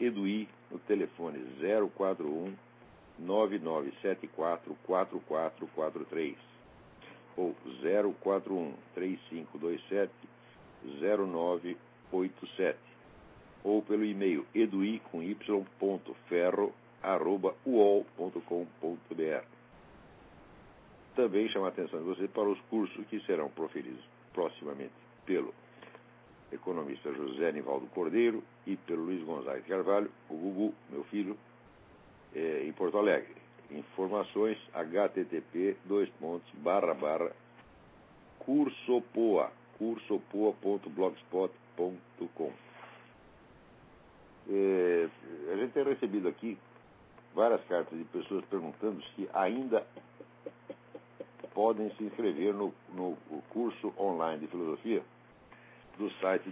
EDUI no telefone 041 9974 4443 ou 041 3527 0987 ou pelo e-mail edui.ferro@uol.com.br. Também chama a atenção de você para os cursos que serão proferidos proximamente pelo economista José Nivaldo Cordeiro e pelo Luiz Gonzalez Carvalho, o Gugu, meu filho, em Porto Alegre. Informações http://cursopoa.blogspot.com. A gente tem recebido aqui várias cartas de pessoas perguntando se ainda podem se inscrever no curso online de filosofia do site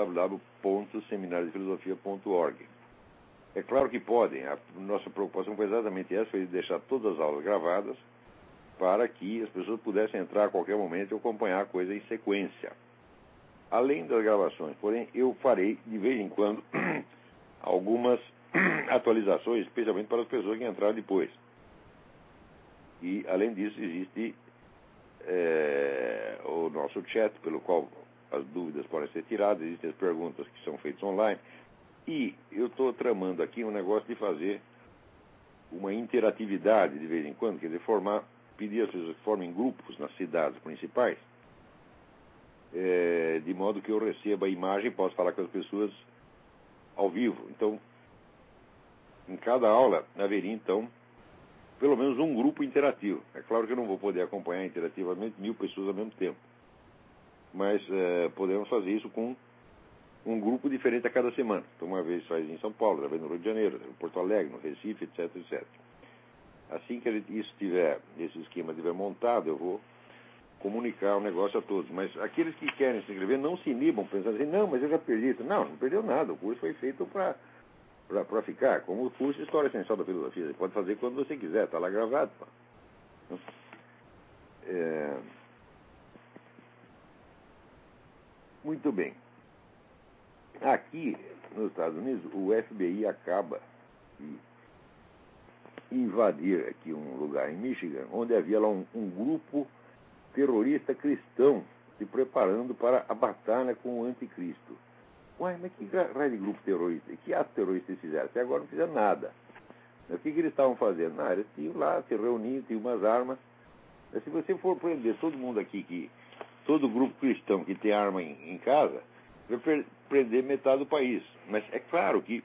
www.seminariodefilosofia.org. É claro que podem. A nossa preocupação foi exatamente essa, foi deixar todas as aulas gravadas para que as pessoas pudessem entrar a qualquer momento e acompanhar a coisa em sequência. Além das gravações, porém, eu farei de vez em quando algumas atualizações, especialmente para as pessoas que entraram depois. E, além disso, existe o nosso chat, pelo qual as dúvidas podem ser tiradas, existem as perguntas que são feitas online. E eu estou tramando aqui um negócio de fazer uma interatividade de vez em quando, quer dizer, pedir às pessoas que formem grupos nas cidades principais, de modo que eu receba a imagem e possa falar com as pessoas ao vivo. Então, em cada aula haveria, então, pelo menos um grupo interativo. É claro que eu não vou poder acompanhar interativamente 1000 pessoas ao mesmo tempo, mas podemos fazer isso com um grupo diferente a cada semana. Então, uma vez faz em São Paulo, outra vez no Rio de Janeiro, em Porto Alegre, no Recife, etc, etc. Assim que esse esquema estiver montado, eu vou comunicar o negócio a todos. Mas aqueles que querem se inscrever não se inibam pensando assim, não, mas eu já perdi isso. Não perdeu nada. O curso foi feito para ficar. Como o curso de História Essencial da Filosofia. Você pode fazer quando você quiser, está lá gravado. Muito bem. Aqui, nos Estados Unidos, o FBI acaba de invadir aqui um lugar em Michigan, onde havia lá um grupo terrorista cristão se preparando para a batalha com o anticristo. Ué, mas que raio de grupo terrorista? Que ato terrorista eles fizeram? Até agora não fizeram nada. O que eles estavam fazendo? Eles tinham lá, se reuniam, tinham umas armas. Mas se você for prender todo mundo aqui, todo grupo cristão que tem arma em casa, vai prender metade do país. Mas é claro que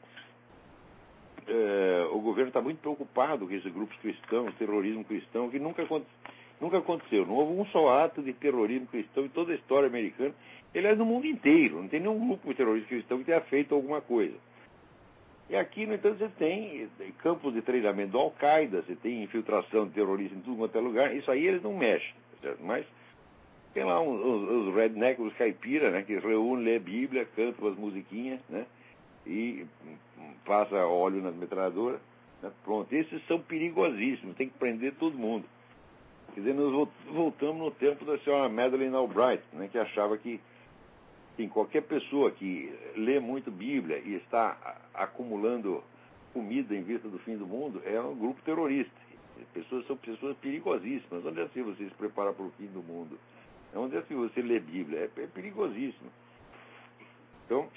o governo está muito preocupado com esses grupos cristãos, terrorismo cristão, que nunca aconteceu. Não houve um só ato de terrorismo cristão em toda a história americana. Aliás, no mundo inteiro. Não tem nenhum grupo de terrorista cristão que tenha feito alguma coisa. E aqui, no entanto, você tem campos de treinamento do Al-Qaeda, você tem infiltração de terroristas em tudo quanto é lugar. Isso aí eles não mexem, certo? Mas tem lá os rednecks, os caipiras, né, que reúnem, lê a Bíblia, cantam as musiquinhas, né, e passa óleo nas metralhadoras. Né, pronto, esses são perigosíssimos, tem que prender todo mundo. Quer dizer, nós voltamos no tempo da senhora Madeleine Albright, né, que achava que qualquer pessoa que lê muito Bíblia e está acumulando comida em vista do fim do mundo é um grupo terrorista. São pessoas perigosíssimas. Onde é que você se prepara para o fim do mundo? Onde é que você lê Bíblia? É perigosíssimo. Então,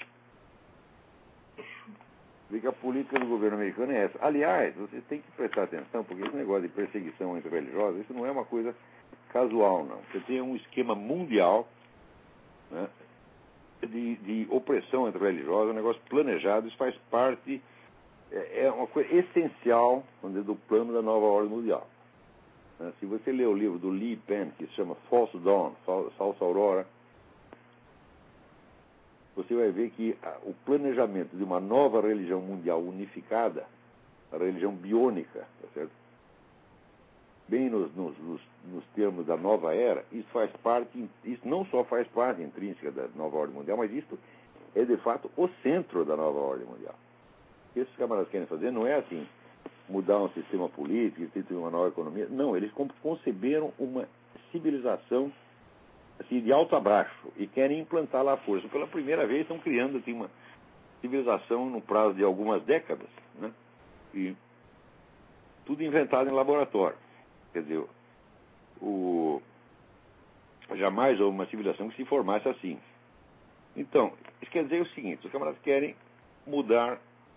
vê que a política do governo americano é essa. Aliás, vocês têm que prestar atenção, porque esse negócio de perseguição entre religiosos, isso não é uma coisa casual, não. Você tem um esquema mundial, né, de opressão entre religiosos, um negócio planejado, isso faz parte, é uma coisa essencial, vamos dizer, do plano da nova ordem mundial. Se você ler o livro do Lee Penn, que se chama False Dawn, Falsa Aurora, você vai ver que o planejamento de uma nova religião mundial unificada, a religião biônica, tá certo? Bem nos termos da nova era, isso não só faz parte intrínseca da nova ordem mundial, mas isso é de fato o centro da nova ordem mundial. O que esses camaradas querem fazer não é assim, mudar um sistema político, instituir uma nova economia. Não, eles conceberam uma civilização assim, de alto a baixo e querem implantar lá a força. Pela primeira vez estão criando assim, civilização no prazo de algumas décadas, né? E tudo inventado em laboratório. Quer dizer, jamais houve uma civilização que se formasse assim. Então, isso quer dizer o seguinte: os camaradas querem mudar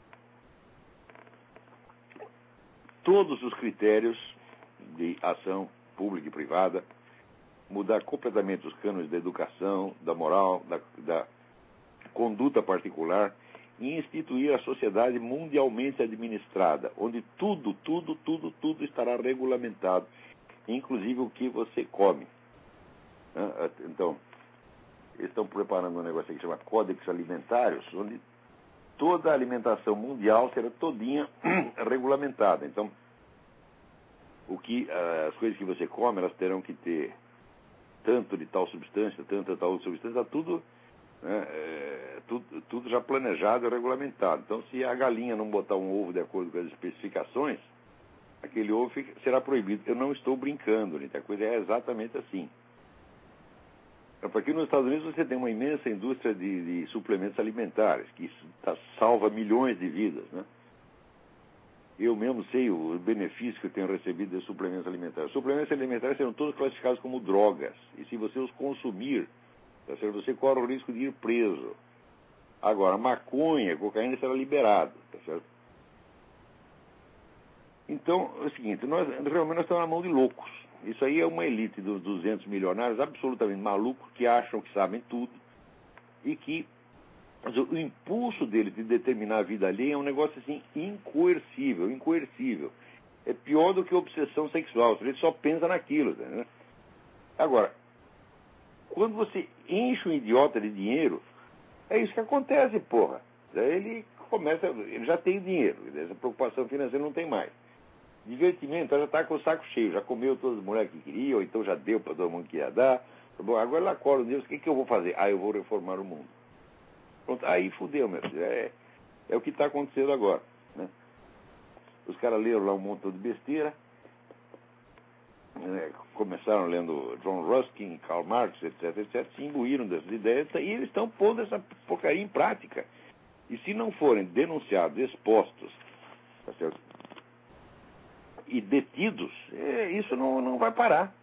todos os critérios de ação pública e privada, mudar completamente os cânones da educação, da moral, da conduta particular, e instituir a sociedade mundialmente administrada, onde tudo estará regulamentado, inclusive o que você come. Então, eles estão preparando um negócio que se chama Códex Alimentários, onde toda a alimentação mundial será todinha regulamentada. Então, as coisas que você come, elas terão que ter tanto de tal substância, tanto de tal outra substância, tudo já planejado e regulamentado. Então, se a galinha não botar um ovo de acordo com as especificações, aquele ovo será proibido. Eu não estou brincando, né? A coisa é exatamente assim. Porque aqui nos Estados Unidos você tem uma imensa indústria de suplementos alimentares, que salva milhões de vidas, né? Eu mesmo sei o benefício que eu tenho recebido de suplementos alimentares. Os suplementos alimentares serão todos classificados como drogas. E se você os consumir, tá certo? Você corre o risco de ir preso. Agora, maconha, cocaína será liberado, tá certo? Então, é o seguinte, nós estamos na mão de loucos. Isso aí é uma elite dos 200 milionários absolutamente malucos que acham que sabem tudo e que o impulso dele de determinar a vida alheia é um negócio assim incoercível. É pior do que obsessão sexual. Ele só pensa naquilo, né? Agora, quando você enche um idiota de dinheiro, é isso que acontece, porra. Ele já tem dinheiro, essa preocupação financeira não tem mais. Divertimento, ela já está com o saco cheio, já comeu todas as mulheres que queria, ou então já deu para todo mundo que ia dar. Bom, agora ela acorda, Deus, o que eu vou fazer? Eu vou reformar o mundo. Pronto, aí fudeu, meu filho. É o que está acontecendo agora, né? Os caras leram lá um montão de besteira, começaram lendo John Ruskin, Karl Marx, etc, se imbuíram dessas ideias e eles estão pondo essa porcaria em prática. E se não forem denunciados, expostos, tá certo? E detidos, isso não vai parar.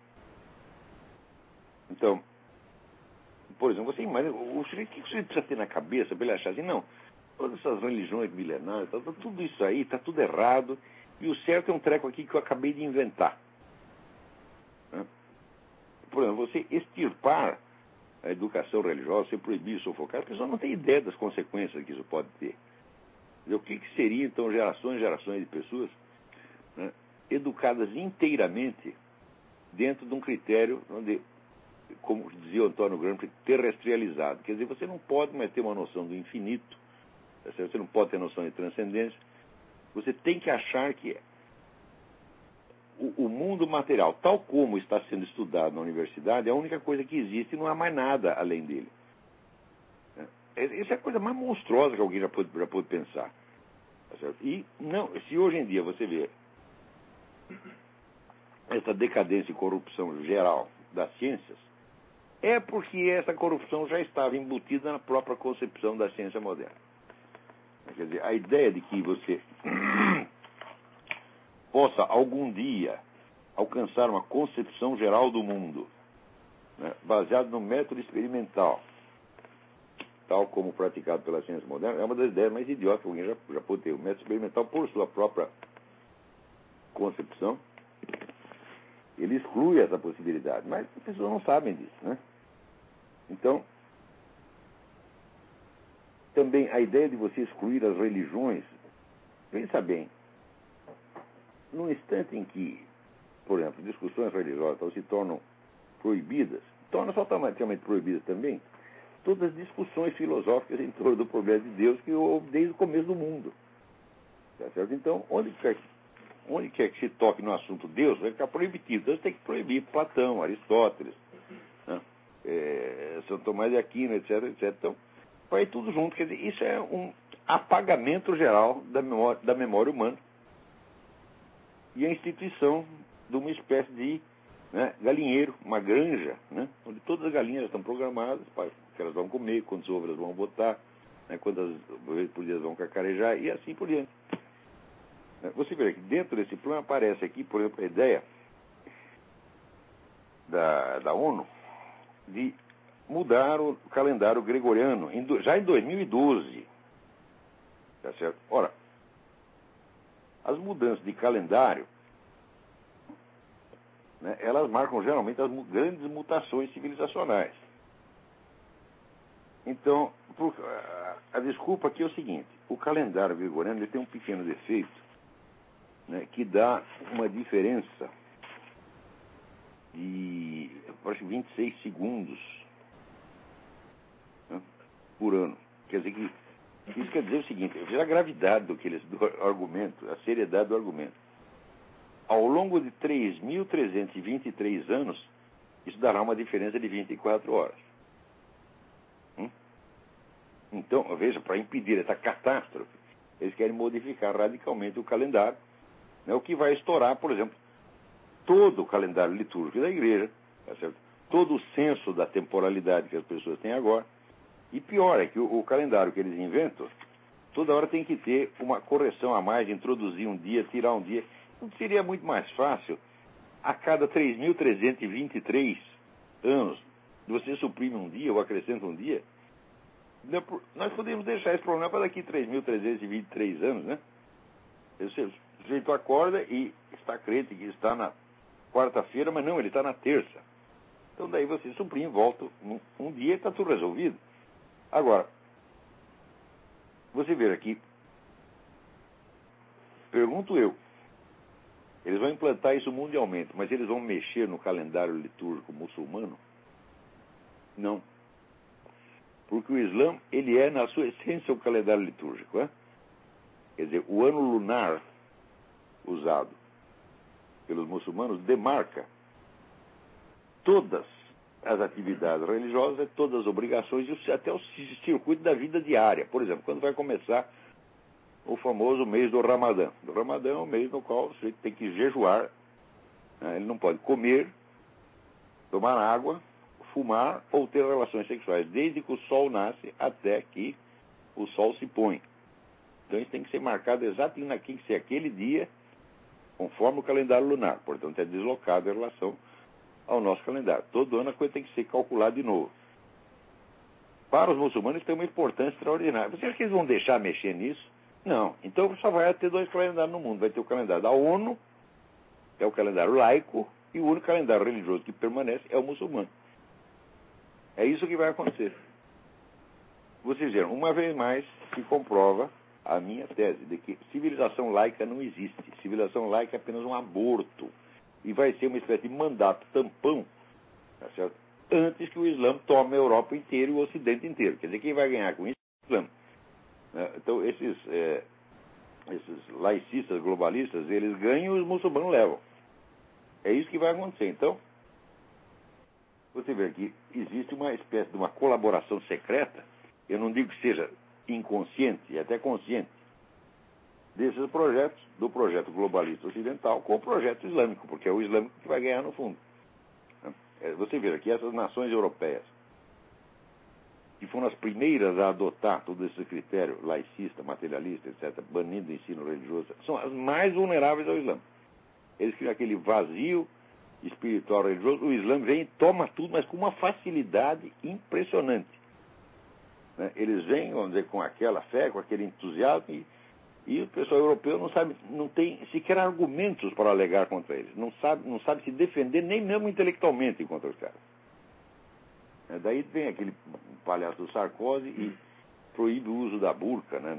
Então, por exemplo, você imagina, o que você precisa ter na cabeça para ele achar assim, não, todas essas religiões milenares, tudo isso aí, está tudo errado, e o certo é um treco aqui que eu acabei de inventar. Né? Por exemplo, você extirpar a educação religiosa, você proibir, sufocar, a pessoa não tem ideia das consequências que isso pode ter. O que seria, então, gerações e gerações de pessoas, né, educadas inteiramente dentro de um critério onde, como dizia o Antônio Gramsci, terrestrializado. Quer dizer, você não pode mais ter uma noção do infinito, você não pode ter noção de transcendência, você tem que achar que o mundo material, tal como está sendo estudado na universidade, é a única coisa que existe e não há mais nada além dele. Essa é a coisa mais monstruosa que alguém já pôde pensar. Tá certo? E não, se hoje em dia você vê essa decadência e corrupção geral das ciências, é porque essa corrupção já estava embutida na própria concepção da ciência moderna. Quer dizer, a ideia de que você possa algum dia alcançar uma concepção geral do mundo, né, baseado no método experimental, tal como praticado pela ciência moderna, é uma das ideias mais idiotas que alguém já pôde ter. O método experimental, por sua própria concepção, ele exclui essa possibilidade, mas as pessoas não sabem disso, né? Então, também a ideia de você excluir as religiões, pensa bem, no instante em que, por exemplo, discussões religiosas se tornam proibidas, tornam só automaticamente proibidas também todas as discussões filosóficas em torno do problema de Deus que houve desde o começo do mundo. Tá certo? Então, onde quer que se toque no assunto Deus, vai ficar proibitivo. Então, você tem que proibir Platão, Aristóteles, né? São Tomás de Aquino, etc. Então, vai tudo junto. Quer dizer, isso é um apagamento geral da memória humana e a instituição de uma espécie de, né, galinheiro, uma granja, né, onde todas as galinhas estão programadas para que elas vão comer, quantos ovos elas vão botar, né, quantas vezes por dia vão cacarejar e assim por diante. Você vê que dentro desse plano aparece aqui, por exemplo, a ideia da ONU de mudar o calendário gregoriano já em 2012. Tá certo? Ora, as mudanças de calendário, né, elas marcam geralmente as grandes mutações civilizacionais. Então, a desculpa aqui é o seguinte: o calendário gregoriano ele tem um pequeno defeito, né, que dá uma diferença de, acho que 26 segundos, né, por ano. Quer dizer que isso quer dizer o seguinte: veja a gravidade do argumento, a seriedade do argumento. Ao longo de 3.323 anos, isso dará uma diferença de 24 horas. Então, veja, para impedir essa catástrofe, eles querem modificar radicalmente o calendário, né, o que vai estourar, por exemplo, todo o calendário litúrgico da igreja, tá certo? Todo o senso da temporalidade que as pessoas têm agora. E pior é que o calendário que eles inventam, toda hora tem que ter uma correção a mais, introduzir um dia, tirar um dia. Não seria muito mais fácil, a cada 3.323 anos, você suprime um dia ou acrescenta um dia? Nós podemos deixar esse problema para daqui 3.323 anos, né? O sujeito acorda e está crente que está na quarta-feira, mas não, ele está na terça. Então daí você suprime, volta um dia e está tudo resolvido. Agora, você vê aqui, pergunto eu, eles vão implantar isso mundialmente, mas eles vão mexer no calendário litúrgico muçulmano? Não. Porque o Islã, ele é, na sua essência, o calendário litúrgico. Né? Quer dizer, o ano lunar usado pelos muçulmanos demarca todas as atividades religiosas, todas as obrigações e até o circuito da vida diária. Por exemplo, quando vai começar o famoso mês do Ramadã. O Ramadã é um mês no qual você tem que jejuar, né? Ele não pode comer, tomar água, fumar ou ter relações sexuais, desde que o sol nasce até que o sol se põe. Então isso tem que ser marcado exatamente tem que ser aquele dia, conforme o calendário lunar. Portanto, é deslocado em relação ao nosso calendário. Todo ano a coisa tem que ser calculada de novo. Para os muçulmanos tem uma importância extraordinária. Você acha que eles vão deixar mexer nisso? Não. Então só vai ter dois calendários no mundo. Vai ter o calendário da ONU, que é o calendário laico, e o único calendário religioso que permanece é o muçulmano. É isso que vai acontecer. Vocês viram, uma vez mais se comprova a minha tese de que civilização laica não existe. Civilização laica é apenas um aborto. E vai ser uma espécie de mandato tampão, tá certo? Antes que o Islã tome a Europa inteira e o Ocidente inteiro. Quer dizer, quem vai ganhar com isso é o Islã. Então, esses laicistas, globalistas, eles ganham e os muçulmanos levam. É isso que vai acontecer. Então, você vê que existe uma espécie de uma colaboração secreta, eu não digo que seja inconsciente, é até consciente, desses projetos, do projeto globalista ocidental com o projeto islâmico, porque é o islâmico que vai ganhar no fundo. Você vê aqui essas nações europeias, que foram as primeiras a adotar todo esse critério laicista, materialista, etc., banindo o ensino religioso, são as mais vulneráveis ao Islã. Eles criam aquele vazio espiritual religioso, o Islã vem e toma tudo, mas com uma facilidade impressionante. Eles vêm, vamos dizer, com aquela fé, com aquele entusiasmo, e o pessoal europeu não tem sequer argumentos para alegar contra eles. Não sabe se defender nem mesmo intelectualmente contra os caras. Daí vem aquele palhaço do Sarkozy e proíbe o uso da burca, né,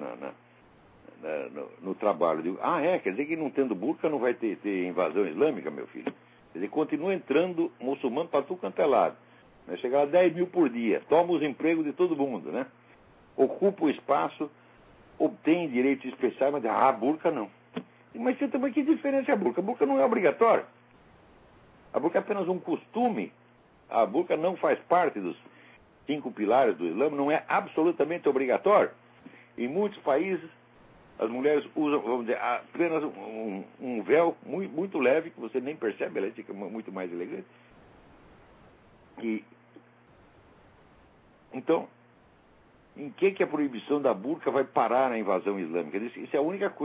no trabalho. Quer dizer que não tendo burca não vai ter invasão islâmica, meu filho? Quer dizer, continua entrando muçulmano para tudo quanto é lado. Chegar a 10 mil por dia, toma os empregos de todo mundo, né? Ocupa o espaço, obtém direitos especiais, mas a burca não. Mas você também, que diferença é a burca? A burca não é obrigatória. A burca é apenas um costume. A burca não faz parte dos 5 pilares do Islã, não é absolutamente obrigatório. Em muitos países, as mulheres usam, vamos dizer, apenas um véu muito leve, que você nem percebe, ela fica muito mais elegante. Então, em que a proibição da burca vai parar na invasão islâmica? Isso é a única coisa